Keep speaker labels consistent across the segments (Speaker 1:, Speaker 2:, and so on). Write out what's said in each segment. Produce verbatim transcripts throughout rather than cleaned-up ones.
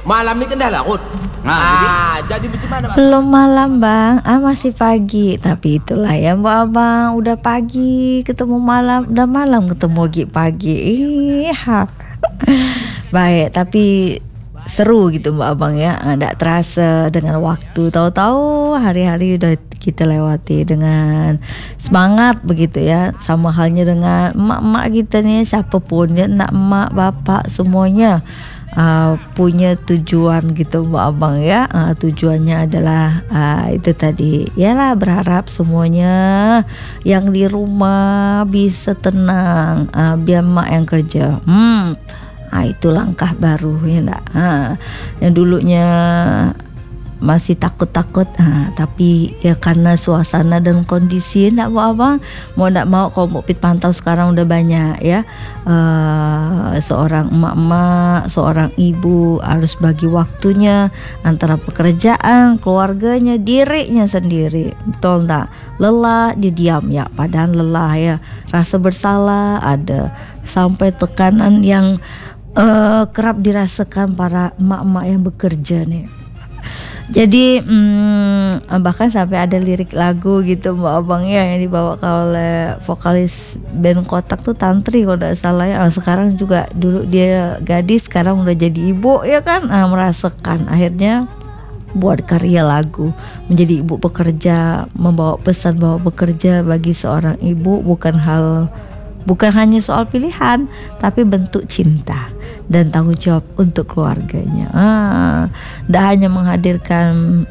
Speaker 1: Malam ni kan dah larut.
Speaker 2: Nah,
Speaker 1: Ah, jadi macam mana bang?
Speaker 3: Belum malam bang, ah masih pagi. Tapi itulah ya mbak abang, udah pagi ketemu malam, udah malam ketemu lagi pagi. Iya. Baik, tapi seru gitu mbak abang ya, nggak terasa dengan waktu. Tahu-tahu hari-hari udah kita lewati dengan semangat begitu ya. Sama halnya dengan emak-emak kita nih, siapapun ya, nak emak, bapak semuanya Uh, punya tujuan gitu mbak abang ya. Uh, tujuannya adalah uh, itu tadi yalah, berharap semuanya yang di rumah bisa tenang, uh, biar mak yang kerja. Hmm, uh, itu langkah baru ya enggak. Uh, yang dulunya masih takut-takut, ha, tapi ya karena suasana dan kondisi nak buat abang, mau nak mau kalau Mukpit pantau sekarang udah banyak ya, uh, seorang emak-emak, seorang ibu harus bagi waktunya antara pekerjaan, keluarganya, dirinya sendiri, betul tak? Lelah dia diam ya, padahal lelah ya, rasa bersalah ada, sampai tekanan yang uh, kerap dirasakan para emak-emak yang bekerja nih. Jadi hmm, bahkan sampai ada lirik lagu gitu mbak abang ya, yang dibawa oleh vokalis band Kotak tuh Tantri kalau tidak salah ya. Sekarang juga, dulu dia gadis, sekarang udah jadi ibu ya kan. Nah, merasakan akhirnya buat karya lagu menjadi ibu pekerja, membawa pesan bahwa bekerja bagi seorang ibu bukan hal, bukan hanya soal pilihan, tapi bentuk cinta dan tanggung jawab untuk keluarganya. Ah, tidak hanya menghadirkan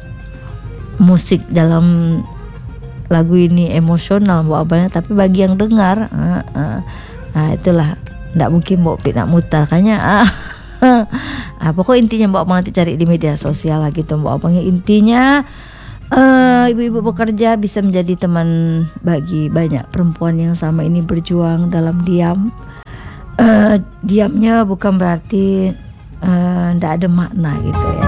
Speaker 3: musik dalam lagu ini emosional buat abangnya, tapi bagi yang dengar, ah, ah, ah, itulah tidak mungkin Mukpit nak mutar kayaknya. Ah, ah, pokok intinya mbak abang nanti cari di media sosial lah gitu mbak abangnya. Intinya Uh, ibu-ibu bekerja bisa menjadi teman bagi banyak perempuan yang sama ini berjuang dalam diam. Uh, diamnya bukan berarti tidak uh, ada makna gitu ya.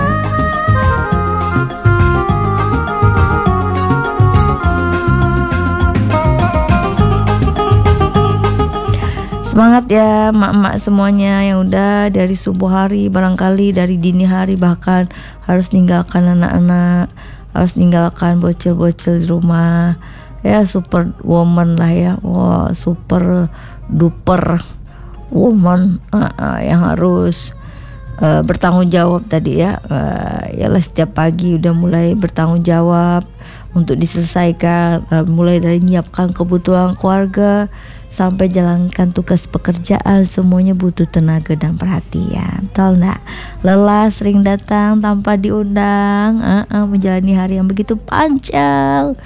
Speaker 3: Semangat ya mak-mak semuanya yang udah dari subuh hari, barangkali dari dini hari bahkan harus ninggalkan anak-anak, harus ninggalkan bocil-bocil di rumah ya. Super woman lah ya, wah super duper woman uh, uh, yang harus uh, bertanggung jawab tadi ya. Uh, yalah, setiap pagi udah mulai bertanggung jawab untuk diselesaikan, uh, mulai dari menyiapkan kebutuhan keluarga sampai jalankan tugas pekerjaan, semuanya butuh tenaga dan perhatian. Tahu enggak? Lelah sering datang tanpa diundang, uh, uh, menjalani hari yang begitu panjang.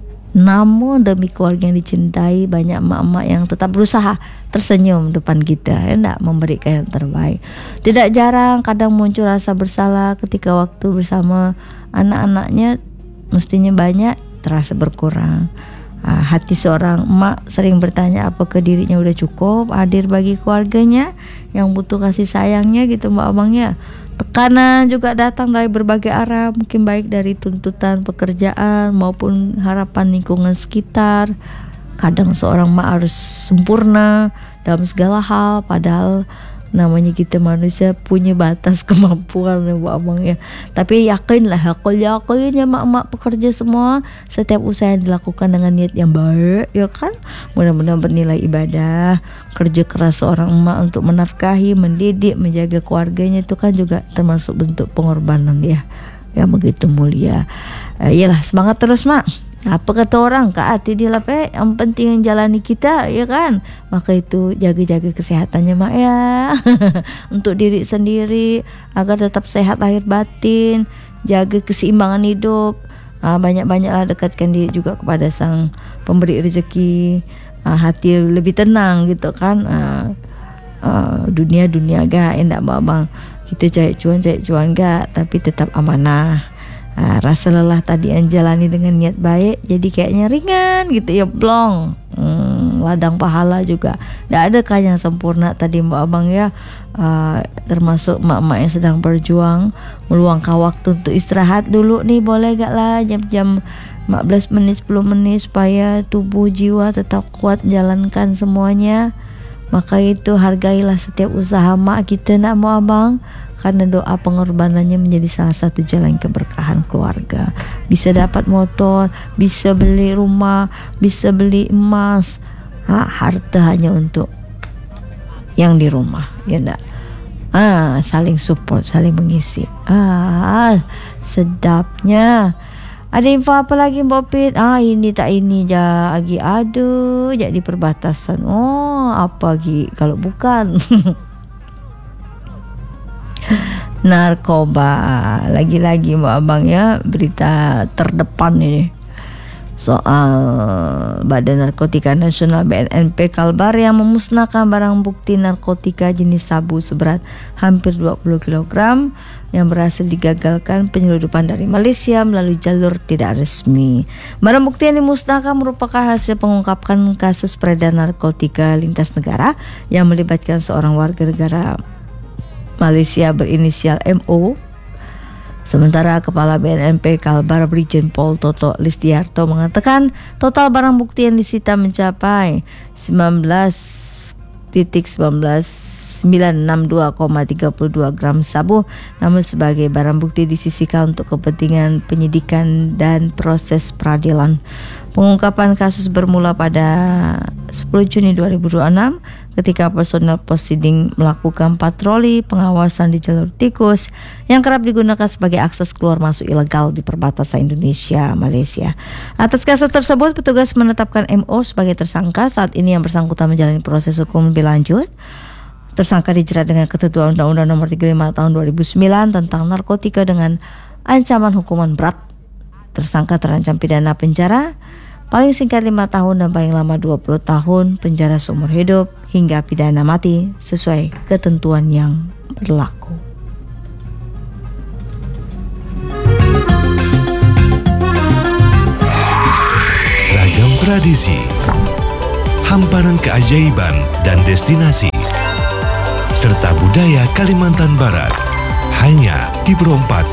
Speaker 3: Namun demi keluarga yang dicintai, banyak emak-emak yang tetap berusaha tersenyum depan kita, ya enggak, memberikan yang terbaik. Tidak jarang kadang muncul rasa bersalah ketika waktu bersama anak-anaknya mestinya banyak, terasa berkurang. Uh, hati seorang emak sering bertanya apakah dirinya udah cukup hadir bagi keluarganya yang butuh kasih sayangnya gitu mbak abangnya. Tekanan juga datang dari berbagai arah, mungkin baik dari tuntutan pekerjaan maupun harapan lingkungan sekitar. Kadang seorang emak harus sempurna dalam segala hal, padahal namanya kita manusia punya batas kemampuan ya bu abang ya. Tapi yakinlah, aku yakin ya mak-mak pekerja semua, setiap usaha yang dilakukan dengan niat yang baik ya kan, mudah-mudahan bernilai ibadah. Kerja keras seorang emak untuk menafkahi, mendidik, menjaga keluarganya itu kan juga termasuk bentuk pengorbanan ya, yang begitu mulia. Uh, iyalah, semangat terus mak. Apa kata orang, ke hati dia lah pe, yang penting yang jalani kita ya kan. Maka itu jaga-jaga kesehatannya mak ya. Untuk diri sendiri agar tetap sehat lahir batin, jaga keseimbangan hidup. uh, Banyak-banyaklah dekatkan diri juga kepada sang pemberi rezeki. uh, Hati lebih tenang gitu kan. uh, uh, Dunia-dunia gak endak bang, kita cari cuan cari cuan gak, tapi tetap amanah. Nah, rasa lelah tadi yang jalani dengan niat baik, jadi kayaknya ringan gitu ya, blong. Hmm, ladang pahala juga. Tidak ada kan yang sempurna tadi mbak abang ya. Uh, termasuk mak-mak yang sedang berjuang meluangkan waktu untuk istirahat dulu nih, boleh gak lah jam-jam lima belas menit sepuluh menit supaya tubuh jiwa tetap kuat menjalankan semuanya. Maka itu hargailah setiap usaha mak kita nak mau abang, karena doa pengorbanannya menjadi salah satu jalan keberkahan keluarga. Bisa dapat motor, bisa beli rumah, bisa beli emas. Ha, harta hanya untuk yang di rumah, ya enggak? Ah, saling support, saling mengisi. Ah, sedapnya. Ada info apa lagi Mbak Pit? Ah, ini tak ini ja, lagi aduh, jadi perbatasan. Oh, apa lagi kalau bukan narkoba. Lagi-lagi Mbak Abang ya, berita terdepan ini soal Badan Narkotika Nasional B N N P Kalbar yang memusnahkan barang bukti narkotika jenis sabu seberat hampir dua puluh kilogram yang berhasil digagalkan penyeludupan dari Malaysia melalui jalur tidak resmi. Barang bukti yang dimusnahkan merupakan hasil pengungkapan kasus peredaran narkotika lintas negara yang melibatkan seorang warga negara Malaysia berinisial M O. Sementara Kepala B N N P Kalbar Brigjen Pol Toto Listiarto mengatakan total barang bukti yang disita mencapai sembilan belas sembilan enam dua koma tiga dua gram sabu, namun sebagai barang bukti disisihkan untuk kepentingan penyidikan dan proses peradilan. Pengungkapan kasus bermula pada sepuluh Juni dua ribu dua puluh enam ketika personel Posiding melakukan patroli pengawasan di jalur tikus yang kerap digunakan sebagai akses keluar masuk ilegal di perbatasan Indonesia Malaysia. Atas kasus tersebut, petugas menetapkan M O sebagai tersangka. Saat ini yang bersangkutan menjalani proses hukum lebih lanjut. Tersangka dijerat dengan ketentuan Undang-Undang Nomor tiga puluh lima Tahun dua ribu sembilan tentang narkotika dengan ancaman hukuman berat. Tersangka terancam pidana penjara paling singkat lima tahun dan paling lama dua puluh tahun penjara seumur hidup hingga pidana mati sesuai ketentuan yang berlaku.
Speaker 2: Ragam tradisi, hamparan keajaiban dan destinasi, serta budaya Kalimantan Barat hanya di Perompak